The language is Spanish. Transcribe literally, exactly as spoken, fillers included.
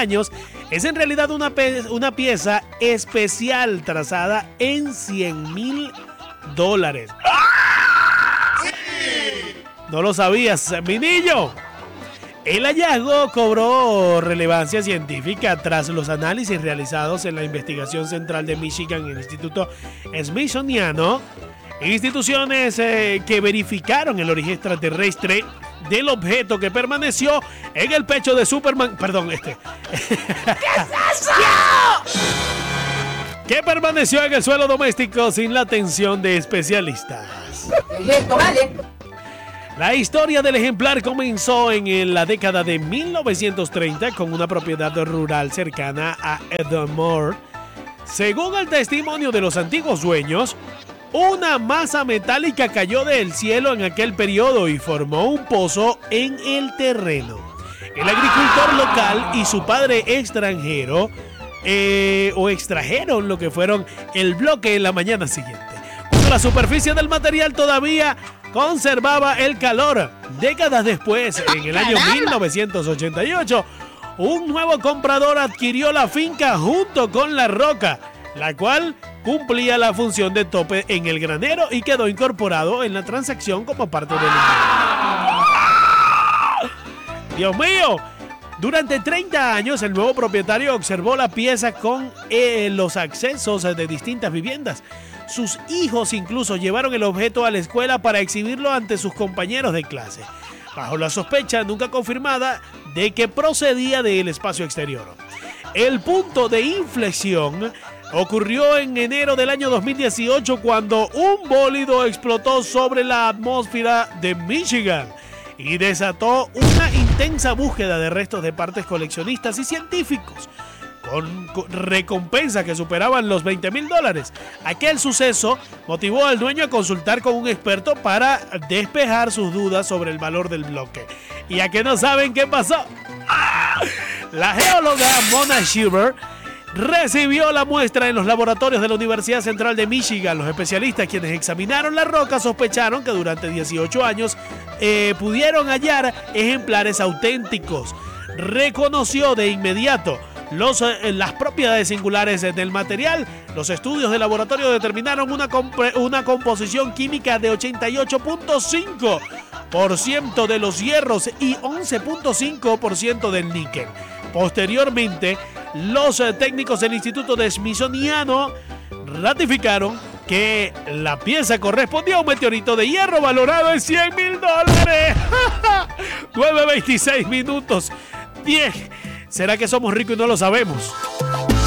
años, es en realidad una, pe- una pieza especial trazada en cien mil dólares. No lo sabías, mi niño. El hallazgo cobró relevancia científica tras los análisis realizados en la investigación central de Michigan en el Instituto Smithsoniano, instituciones eh, que verificaron el origen extraterrestre del objeto que permaneció en el pecho de Superman. Perdón, este. ¿Qué es eso? Que permaneció en el suelo doméstico sin la atención de especialistas. Esto vale. La historia del ejemplar comenzó en la década de mil novecientos treinta con una propiedad rural cercana a Edmore. Según el testimonio de los antiguos dueños, una masa metálica cayó del cielo en aquel periodo y formó un pozo en el terreno. El agricultor local y su padre extranjero eh, o extrajeron lo que fueron el bloque en la mañana siguiente. Cuando la superficie del material todavía conservaba el calor. Décadas después, en el año mil novecientos ochenta y ocho, un nuevo comprador adquirió la finca junto con la roca, la cual cumplía la función de tope en el granero y quedó incorporado en la transacción como parte del inventario. ¡Dios mío! Durante treinta años, el nuevo propietario observó la pieza con eh, los accesos de distintas viviendas. Sus hijos incluso llevaron el objeto a la escuela para exhibirlo ante sus compañeros de clase, bajo la sospecha nunca confirmada de que procedía del espacio exterior. El punto de inflexión ocurrió en enero del año dos mil dieciocho cuando un bólido explotó sobre la atmósfera de Michigan y desató una intensa búsqueda de restos de partes coleccionistas y científicos, con recompensas que superaban los veinte mil dólares. Aquel suceso motivó al dueño a consultar con un experto para despejar sus dudas sobre el valor del bloque. ¿Y a qué no saben qué pasó? La geóloga Mona Shiver recibió la muestra en los laboratorios de la Universidad Central de Michigan. Los especialistas quienes examinaron la roca sospecharon que durante dieciocho años eh, pudieron hallar ejemplares auténticos. Reconoció de inmediato Los, eh, las propiedades singulares del material. Los estudios de laboratorio determinaron una, comp- una composición química de ochenta y ocho punto cinco por ciento de los hierros y once punto cinco por ciento del níquel. Posteriormente, los eh, técnicos del Instituto de Smithsoniano ratificaron que la pieza correspondía a un meteorito de hierro valorado en cien mil dólares. nueve veintiséis minutos. diez. ¿Será que somos ricos y no lo sabemos?